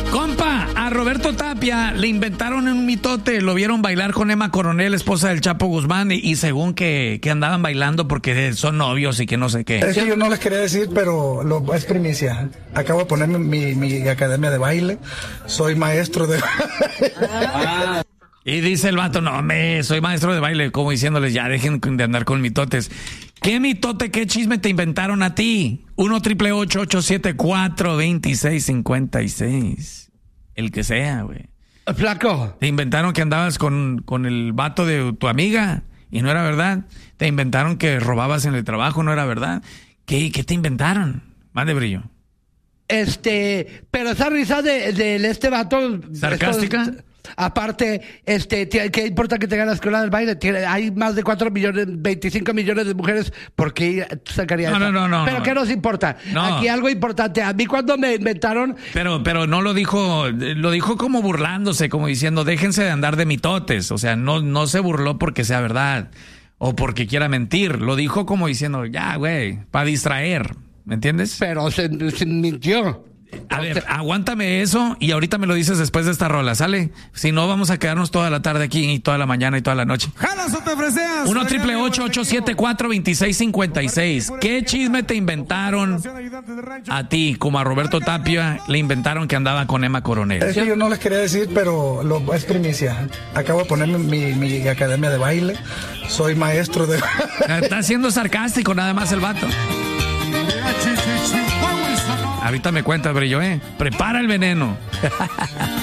Compa, a Roberto Tapia le inventaron un mitote, lo vieron bailar con Emma Coronel, esposa del Chapo Guzmán, y según que andaban bailando porque son novios y que no sé qué. Es que yo no les quería decir, pero es primicia. Acabo de poner mi academia de baile, soy maestro de... Y dice el vato, no, soy maestro de baile, como diciéndoles, ya dejen de andar con mitotes. ¿Qué mitote, qué chisme te inventaron a ti? 1-888-874-2656. El que sea, güey. Flaco. Te inventaron que andabas con el vato de tu amiga y no era verdad. Te inventaron que robabas en el trabajo, no era verdad. ¿Qué te inventaron? Más de brillo. Pero esa risa de este vato... ¿Sarcástica? Aparte, ¿qué importa que tenga la escuela del baile? Hay más de 25 millones de mujeres. ¿Por qué sacaría eso? No. ¿Pero qué nos importa? No. Aquí algo importante. A mí cuando me inventaron... Pero no lo dijo como burlándose, como diciendo, déjense de andar de mitotes. O sea, no se burló porque sea verdad o porque quiera mentir. Lo dijo como diciendo, ya, güey, para distraer. ¿Me entiendes? Pero se mintió. A ver, aguántame eso y ahorita me lo dices después de esta rola, ¿sale? Si no, vamos a quedarnos toda la tarde aquí y toda la mañana y toda la noche. ¿Jalas o te freseas? 1-888-874-2656. ¿Qué chisme te inventaron a ti? Como a Roberto Tapia le inventaron que andaba con Emma Coronel. Es que yo no les quería decir, pero es primicia. Acabo de poner mi academia de baile, soy maestro de... Está siendo sarcástico nada más el vato. Ahorita me cuentas, brillo, Prepara el veneno.